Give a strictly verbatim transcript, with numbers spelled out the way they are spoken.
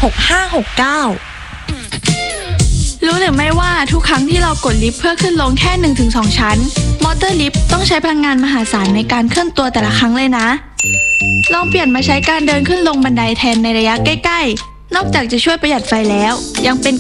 กห้าหกเก้ารู้หรือไม่ว่าทุกครั้งที่เรากดลิฟต์เพื่อขึ้นลงแค่ หนึ่งถึงสอง ชั้นมอเตอร์ลิฟต์ต้องใช้พลังงานมหาศาลในการเคลื่อนตัวแต่ละครั้งเลยนะลองเปลี่ยนมาใช้การเดินขึ้นลงบันไดแทนในระยะใกล้ๆนอกจากจะช่วยประหยัดไฟแล้วยังเป็น